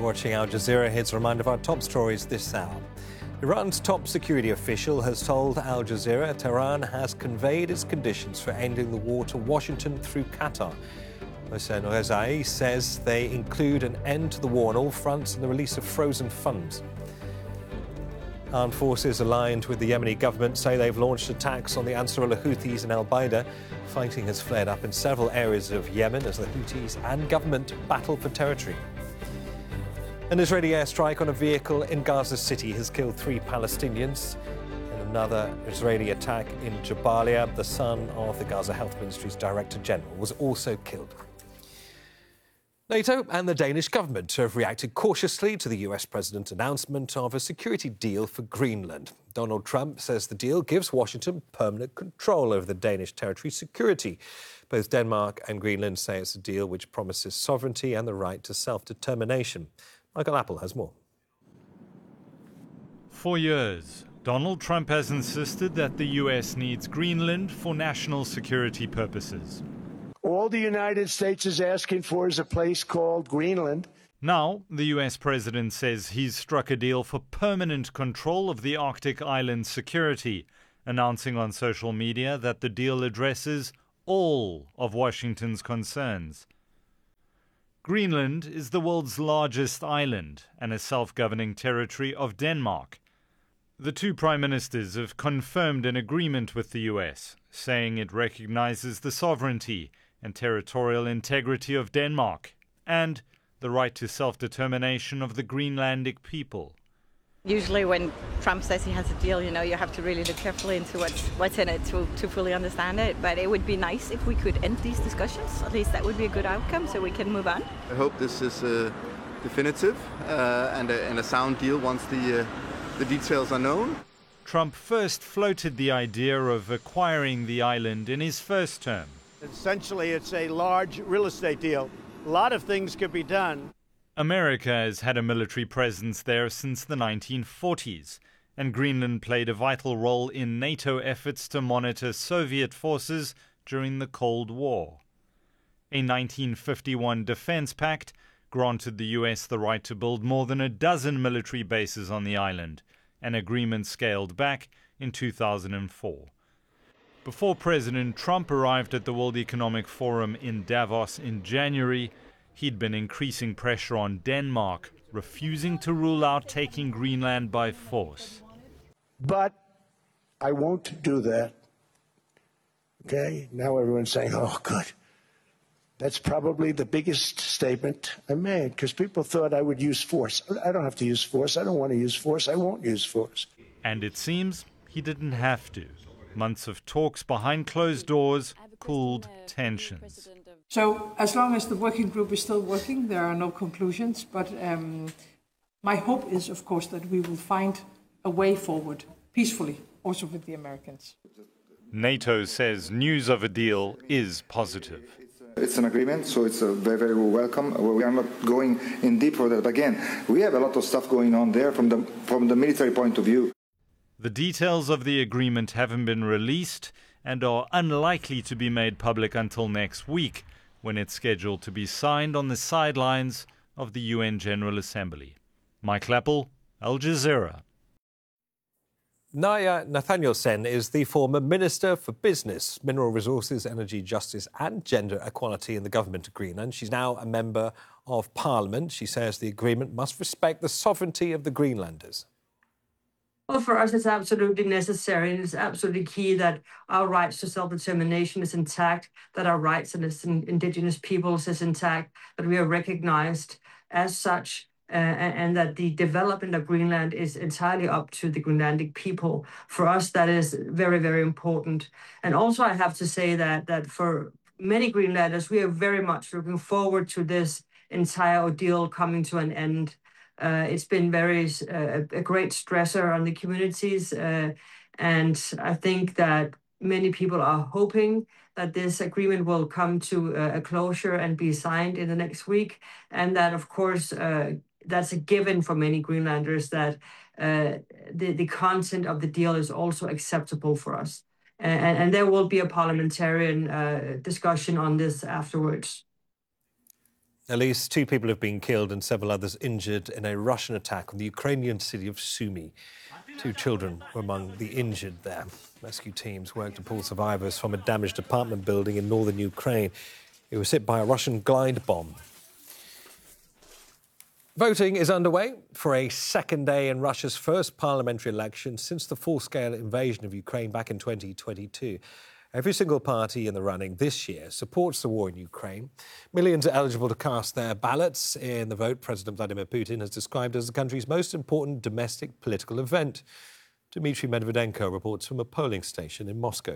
You're watching Al Jazeera. Here's a reminder of our top stories this hour. Iran's top security official has told Al Jazeera Tehran has conveyed its conditions for ending the war to Washington through Qatar. Mohsen Rezaei says they include an end to the war on all fronts and the release of frozen funds. Armed forces aligned with the Yemeni government say they've launched attacks on the Ansarullah Houthis in al-Baida. Fighting has flared up in several areas of Yemen as the Houthis and government battle for territory. An Israeli airstrike on a vehicle in Gaza City has killed 3 Palestinians. In another Israeli attack in Jabalia, the son of the Gaza Health Ministry's Director General was also killed. NATO and the Danish government have reacted cautiously to the US president's announcement of a security deal for Greenland. Donald Trump says the deal gives Washington permanent control over the Danish territory's security. Both Denmark and Greenland say it's a deal which promises sovereignty and the right to self-determination. Michael Apple has more. For years, Donald Trump has insisted that the US needs Greenland for national security purposes. All the United States is asking for is a place called Greenland. Now, the US president says he's struck a deal for permanent control of the Arctic island's security, announcing on social media that the deal addresses all of Washington's concerns. Greenland is the world's largest island and a self-governing territory of Denmark. The 2 prime ministers have confirmed an agreement with the US, saying it recognizes the sovereignty and territorial integrity of Denmark and the right to self-determination of the Greenlandic people. Usually when Trump says he has a deal, you have to really look carefully into what's in it to fully understand it. But it would be nice if we could end these discussions. At least that would be a good outcome so we can move on. I hope this is definitive and a sound deal once the details are known. Trump first floated the idea of acquiring the island in his first term. Essentially, it's a large real estate deal. A lot of things could be done. America has had a military presence there since the 1940s, and Greenland played a vital role in NATO efforts to monitor Soviet forces during the Cold War. A 1951 defense pact granted the US the right to build more than a dozen military bases on the island, an agreement scaled back in 2004. Before President Trump arrived at the World Economic Forum in Davos in January, he'd been increasing pressure on Denmark, refusing to rule out taking Greenland by force. But I won't do that. Okay? Now everyone's saying, oh, good. That's probably the biggest statement I made, because people thought I would use force. I don't have to use force. I don't want to use force. I won't use force. And it seems he didn't have to. Months of talks behind closed doors cooled tensions. So as long as the working group is still working, there are no conclusions. But my hope is, of course, that we will find a way forward peacefully, also with the Americans. NATO says news of a deal is positive. It's an agreement, so it's very, very welcome. We are not going in deep for that. But again, we have a lot of stuff going on there from the military point of view. The details of the agreement haven't been released and are unlikely to be made public until next week, when it's scheduled to be signed on the sidelines of the UN General Assembly. Mike Lappel, Al Jazeera. Naya Nathanielsen is the former Minister for Business, Mineral Resources, Energy, Justice and Gender Equality in the government of Greenland. She's now a member of Parliament. She says the agreement must respect the sovereignty of the Greenlanders. Well, for us, it's absolutely necessary, and it's absolutely key that our rights to self-determination is intact, that our rights as indigenous peoples is intact, that we are recognized as such, and that the development of Greenland is entirely up to the Greenlandic people. For us, that is very, very important. And also, I have to say that for many Greenlanders, we are very much looking forward to this entire ordeal coming to an end. It's been a great stressor on the communities, and I think that many people are hoping that this agreement will come to a closure and be signed in the next week, and that, of course, that's a given for many Greenlanders, that the content of the deal is also acceptable for us. And there will be a parliamentarian discussion on this afterwards. At least 2 people have been killed and several others injured in a Russian attack on the Ukrainian city of Sumy. 2 children were among the injured there. Rescue teams worked to pull survivors from a damaged apartment building in northern Ukraine. It was hit by a Russian glide bomb. Voting is underway for a second day in Russia's first parliamentary election since the full-scale invasion of Ukraine back in 2022. Every single party in the running this year supports the war in Ukraine. Millions are eligible to cast their ballots in the vote President Vladimir Putin has described as the country's most important domestic political event. Dmitry Medvedenko reports from a polling station in Moscow.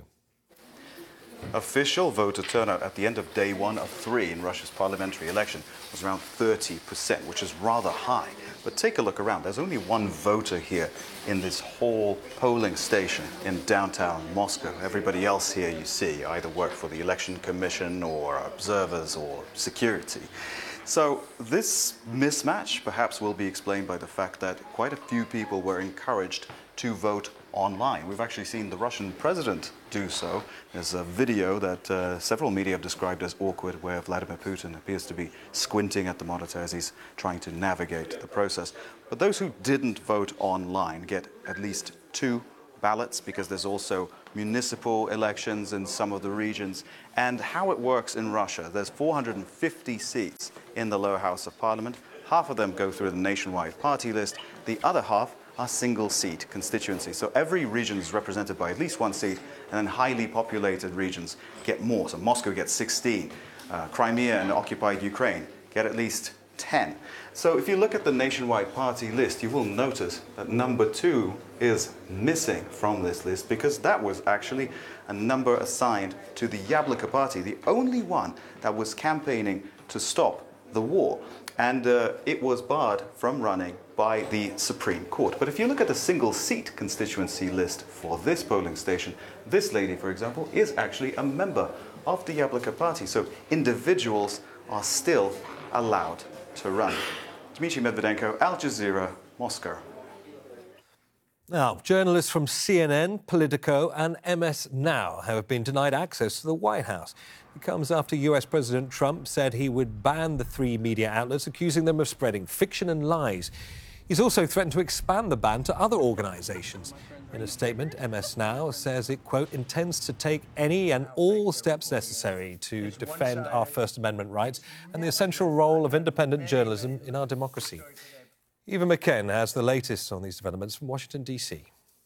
Official voter turnout at the end of day 1 of 3 in Russia's parliamentary election was around 30%, which is rather high. But take a look around. There's only one voter here in this whole polling station in downtown Moscow. Everybody else here, you see, either work for the election commission or observers or security. So this mismatch perhaps will be explained by the fact that quite a few people were encouraged to vote online. We've actually seen the Russian president do so. There's a video that several media have described as awkward, where Vladimir Putin appears to be squinting at the monitor as he's trying to navigate the process. But those who didn't vote online get at least 2 ballots, because there's also municipal elections in some of the regions. And how it works in Russia, there's 450 seats in the lower house of parliament. Half of them go through the nationwide party list. The other half are single-seat constituencies. So every region is represented by at least 1 seat, and then highly populated regions get more. So Moscow gets 16. Crimea and occupied Ukraine get at least 10. So if you look at the nationwide party list, you will notice that number 2 is missing from this list, because that was actually a number assigned to the Yabloko party, the only one that was campaigning to stop the war. And it was barred from running by the Supreme Court. But if you look at the single-seat constituency list for this polling station, this lady, for example, is actually a member of the Yabloko party. So individuals are still allowed to run. Dmitry Medvedenko, Al Jazeera, Moscow. Now, journalists from CNN, Politico and MS Now have been denied access to the White House. It comes after US President Trump said he would ban the 3 media outlets, accusing them of spreading fiction and lies. He's also threatened to expand the ban to other organisations. In a statement, MS Now says it, quote, intends to take any and all steps necessary to defend our First Amendment rights and the essential role of independent journalism in our democracy. Eva McKen has the latest on these developments from Washington, D.C.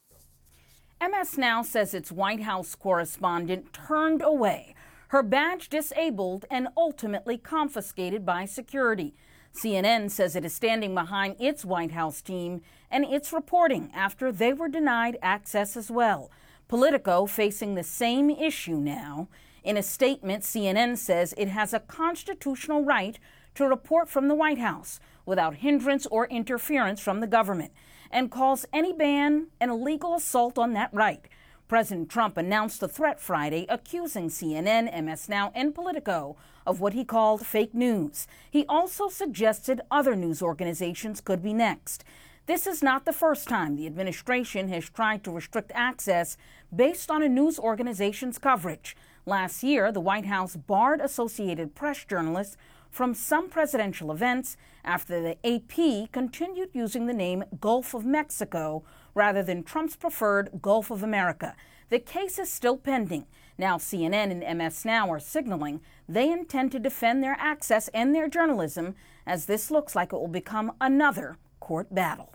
MS Now says its White House correspondent turned away, her badge disabled and ultimately confiscated by security. CNN says it is standing behind its White House team and its reporting after they were denied access as well. Politico facing the same issue now. In a statement, CNN says it has a constitutional right to report from the White House without hindrance or interference from the government, and calls any ban an illegal assault on that right. President Trump announced the threat Friday, accusing CNN, MS Now, and Politico of what he called fake news. He also suggested other news organizations could be next. This is not the first time the administration has tried to restrict access based on a news organization's coverage. Last year, the White House barred Associated Press journalists from some presidential events after the AP continued using the name Gulf of Mexico rather than Trump's preferred Gulf of America. The case is still pending. Now CNN and MS Now are signaling they intend to defend their access and their journalism, as this looks like it will become another court battle.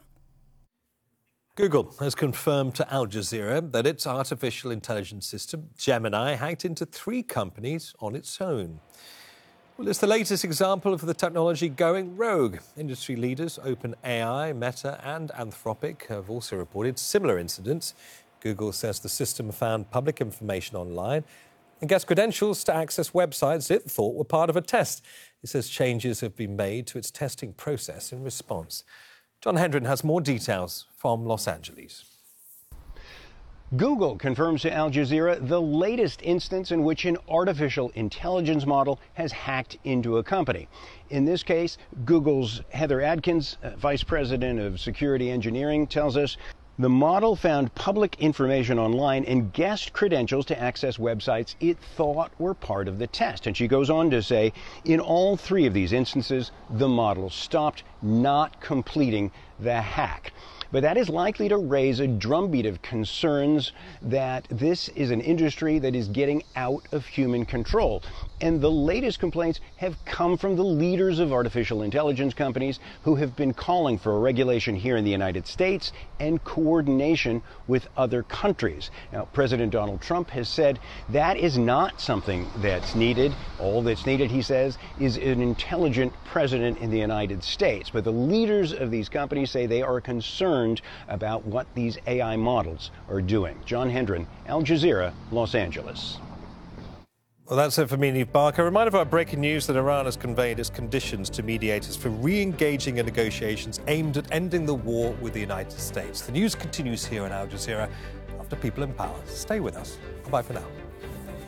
Google has confirmed to Al Jazeera that its artificial intelligence system, Gemini, hacked into 3 companies on its own. Well, it's the latest example of the technology going rogue. Industry leaders OpenAI, Meta and Anthropic have also reported similar incidents. Google says the system found public information online and gets credentials to access websites it thought were part of a test. It says changes have been made to its testing process in response. John Hendren has more details from Los Angeles. Google confirms to Al Jazeera the latest instance in which an artificial intelligence model has hacked into a company. In this case, Google's Heather Adkins, Vice President of Security Engineering, tells us The model found public information online and guessed credentials to access websites it thought were part of the test. And she goes on to say, in all 3 of these instances, the model stopped, not completing the hack. But that is likely to raise a drumbeat of concerns that this is an industry that is getting out of human control. And the latest complaints have come from the leaders of artificial intelligence companies who have been calling for a regulation here in the United States and coordination with other countries. Now, President Donald Trump has said that is not something that's needed. All that's needed, he says, is an intelligent president in the United States. But the leaders of these companies say they are concerned about what these AI models are doing. John Hendren, Al Jazeera, Los Angeles. Well, that's it for me, Niamh Barker. A reminder of our breaking news that Iran has conveyed its conditions to mediators for re-engaging in negotiations aimed at ending the war with the United States. The news continues here on Al Jazeera after People in Power. Stay with us. Bye for now.